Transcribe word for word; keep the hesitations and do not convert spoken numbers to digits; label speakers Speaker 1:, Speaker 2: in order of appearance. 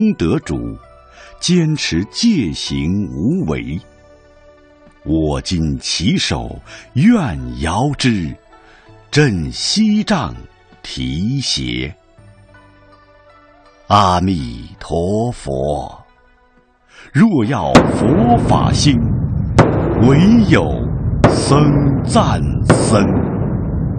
Speaker 1: 得主，坚持戒行无为。我今起手，愿遥之，振西杖提携。阿弥陀佛。若要佛法兴，唯有僧赞僧。